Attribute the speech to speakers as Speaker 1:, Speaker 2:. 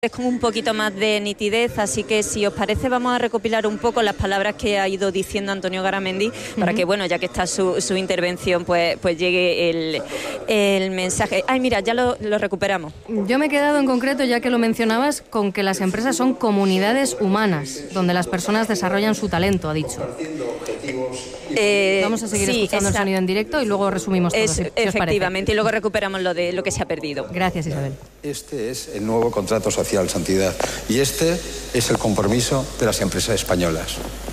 Speaker 1: Es con un poquito más de nitidez, así que si os parece vamos a recopilar un poco las palabras que ha ido diciendo Antonio Garamendi para que, bueno, ya que está su intervención, pues llegue el mensaje. Ay, mira, ya lo recuperamos.
Speaker 2: Yo me he quedado en concreto, ya que lo mencionabas, con que las empresas son comunidades humanas, donde las personas desarrollan su talento, ha dicho. Vamos a seguir escuchando el sonido en directo y luego resumimos todo, si
Speaker 1: efectivamente, y luego recuperamos lo que se ha perdido.
Speaker 2: Gracias, Isabel.
Speaker 3: Este es el nuevo contrato social, Santidad, y este es el compromiso de las empresas españolas.